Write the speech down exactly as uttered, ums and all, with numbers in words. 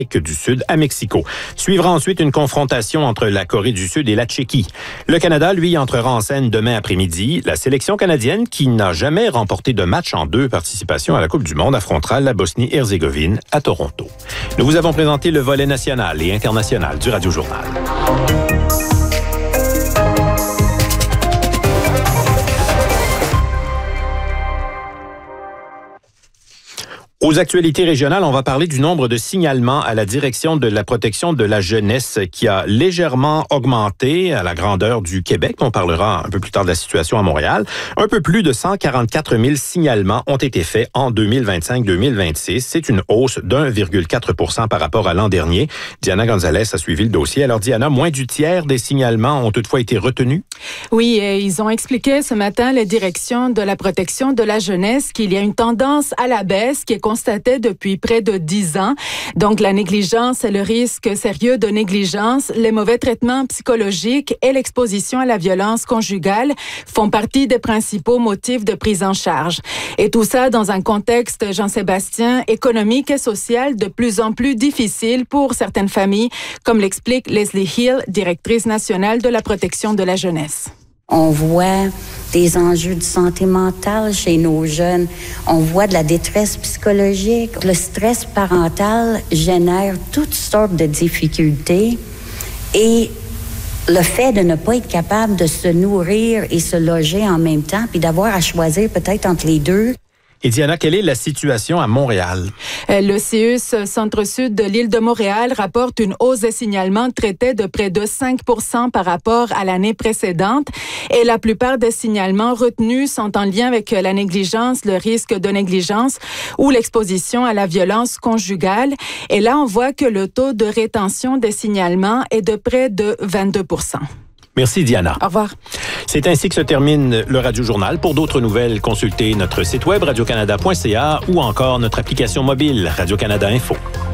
du Sud à Mexico. Suivra ensuite une confrontation entre la Corée du Sud et la Tchéquie. Le Canada, lui, entrera en scène demain après-midi. La sélection canadienne, qui n'a jamais remporté de match en deux participations à la Coupe du Monde, affrontera la Bosnie-Herzégovine à Toronto. Nous vous avons présenté le volet national et international du Radio Journal. Aux actualités régionales, on va parler du nombre de signalements à la direction de la protection de la jeunesse qui a légèrement augmenté à la grandeur du Québec. On parlera un peu plus tard de la situation à Montréal. Un peu plus de cent quarante-quatre mille signalements ont été faits en deux mille vingt-cinq deux mille vingt-six. C'est une hausse d'un virgule quatre pour cent par rapport à l'an dernier. Diana Gonzalez a suivi le dossier. Alors Diana, moins du tiers des signalements ont toutefois été retenus? Oui, ils ont expliqué ce matin, la direction de la protection de la jeunesse, qu'il y a une tendance à la baisse qui est constaté depuis près de dix ans. Donc, la négligence et le risque sérieux de négligence, les mauvais traitements psychologiques et l'exposition à la violence conjugale font partie des principaux motifs de prise en charge. Et tout ça dans un contexte, Jean-Sébastien, économique et social de plus en plus difficile pour certaines familles, comme l'explique Leslie Hill, directrice nationale de la protection de la jeunesse. On voit des enjeux de santé mentale chez nos jeunes. On voit de la détresse psychologique. Le stress parental génère toutes sortes de difficultés. Et le fait de ne pas être capable de se nourrir et se loger en même temps, puis d'avoir à choisir peut-être entre les deux. Et Diana, quelle est la situation à Montréal? Le C E U S Centre-Sud de l'île de Montréal rapporte une hausse des signalements traités de près de cinq pour cent par rapport à l'année précédente. Et la plupart des signalements retenus sont en lien avec la négligence, le risque de négligence ou l'exposition à la violence conjugale. Et là, on voit que le taux de rétention des signalements est de près de vingt-deux pour cent. Merci Diana. Au revoir. C'est ainsi que se termine le Radio Journal. Pour d'autres nouvelles, consultez notre site web radio canada point c a ou encore notre application mobile Radio-Canada Info.